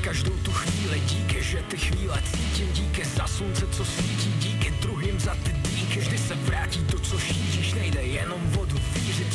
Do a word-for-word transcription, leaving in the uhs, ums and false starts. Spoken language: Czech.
každou tu chvíli, díky, že ty chvíle cítím, díky za slunce, co svítí, díky druhým za ty díky. Vždy se vrátím